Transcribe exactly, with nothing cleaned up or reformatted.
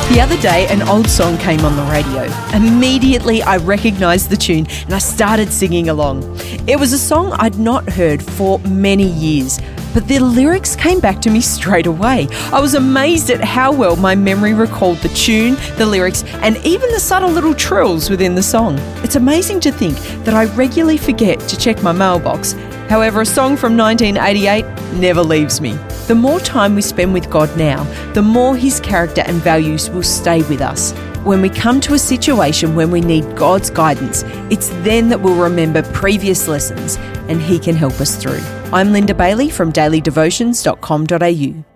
The other day, an old song came on the radio. Immediately, I recognised the tune and I started singing along. It was a song I'd not heard for many years, but the lyrics came back to me straight away. I was amazed at how well my memory recalled the tune, the lyrics, and even the subtle little trills within the song. It's amazing to think that I regularly forget to check my mailbox. However, a song from nineteen eighty-eight never leaves me. The more time we spend with God now, the more His character and values will stay with us. When we come to a situation when we need God's guidance, it's then that we'll remember previous lessons and He can help us through. I'm Linda Bailey from daily devotions dot com dot a u.